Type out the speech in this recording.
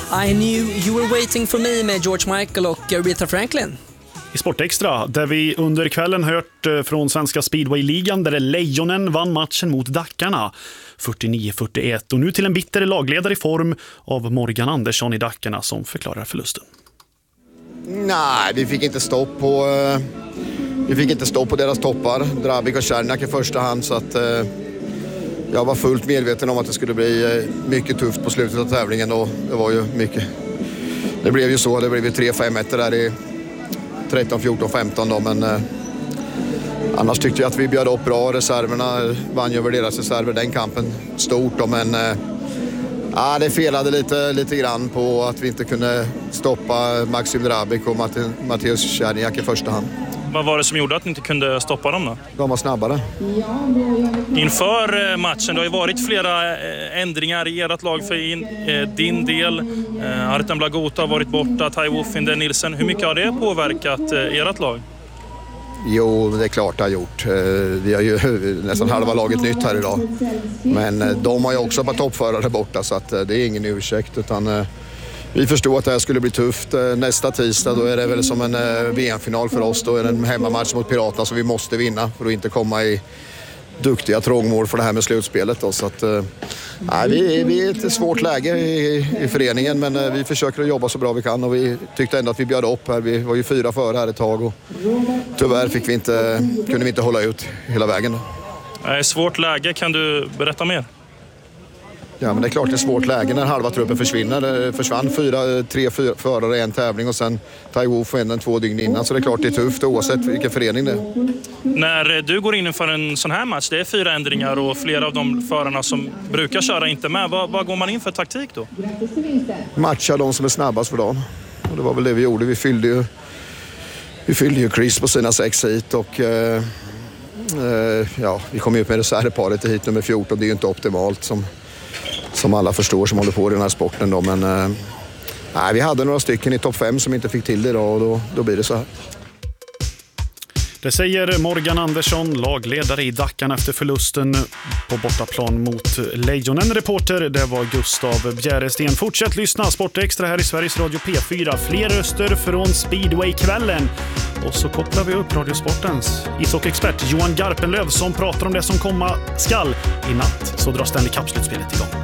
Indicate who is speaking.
Speaker 1: I knew you were waiting for me med George Michael och Aretha Franklin.
Speaker 2: I Sportextra, där vi under kvällen hört från svenska speedway-ligan där Lejonen vann matchen mot Dackarna 49-41. Och nu till en bitter lagledare i form av Morgan Andersson i Dackarna som förklarar förlusten.
Speaker 3: Nej, vi fick inte stopp på deras toppar. Drabik och Černjak i första hand, så att jag var fullt medveten om att det skulle bli mycket tufft på slutet av tävlingen. Och det var ju mycket. Det blev ju så, det blev 3-5 där i 13, 14, 15 då, men annars tyckte jag att vi bjöd upp bra. Reserverna vann över deras reserver den kampen stort då, men det felade lite grann på att vi inte kunde stoppa Maxim Drabik och Mattias Černjak i första hand.
Speaker 4: Vad var det som gjorde att ni inte kunde stoppa dem då?
Speaker 3: De var snabbare.
Speaker 4: Inför matchen, det har ju varit flera ändringar i ert lag för din del. Artem Blagotta har varit borta, Tai Woffinger, Nilsen. Hur mycket har det påverkat ert lag?
Speaker 3: Jo, det är klart det har gjort. Vi har ju nästan halva laget nytt här idag. Men de har ju också på toppförare borta, så att det är ingen ursäkt, utan vi förstod att det här skulle bli tufft. Nästa tisdag då är det väl som en VM-final för oss. Då är det en hemmamatch mot Piraterna, så vi måste vinna för att inte komma i duktiga trångmål för det här med slutspelet då. Så att, vi är i ett svårt läge i föreningen, men vi försöker att jobba så bra vi kan, och vi tyckte ändå att vi bjöd upp här. Vi var ju 4 före här ett tag och tyvärr kunde vi inte hålla ut hela vägen då.
Speaker 4: Svårt läge, kan du berätta mer?
Speaker 3: Ja, men det är klart det är svårt läge när halva truppen försvinner. Det försvann 3 förare i en tävling och sen Tai Woffinger 2 dygn innan. Så det är klart det är tufft oavsett vilken förening det är.
Speaker 4: När du går in för en sån här match, det är 4 ändringar och flera av de förarna som brukar köra inte med. Vad går man in för taktik då?
Speaker 3: Matcha de som är snabbast för dagen. Och det var väl det vi gjorde. Vi fyllde ju Chris på sina 6 hit och vi kom ut med reservparet i hit nummer 14. Det är ju inte optimalt som alla förstår som håller på i den här sporten då, men vi hade några stycken i topp 5 som inte fick till det idag, och då blir det så här.
Speaker 2: Det säger Morgan Andersson, lagledare i Dackarna efter förlusten på bortaplan mot Lejonen. Reporter, det var Gustav Bjäresten. Fortsätt lyssna, Sportextra här i Sveriges Radio P4. Fler röster från Speedway-kvällen. Och så kopplar vi upp Radiosportens ishockeyexpert Johan Garpenlöv som pratar om det som komma skall. I natt så drar Stanley Cup-slutspelet igång.